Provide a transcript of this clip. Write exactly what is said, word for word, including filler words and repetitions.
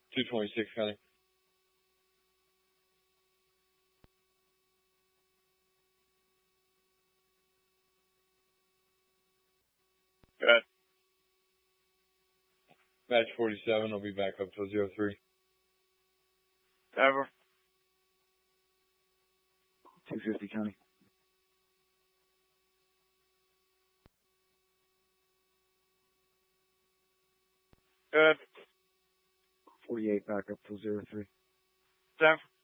two twenty-six, Connie. Good. Match forty-seven, I'll be back up till zero three. Ever. two fifty, Connie. Good. forty-eight, back up till zero three. Denver.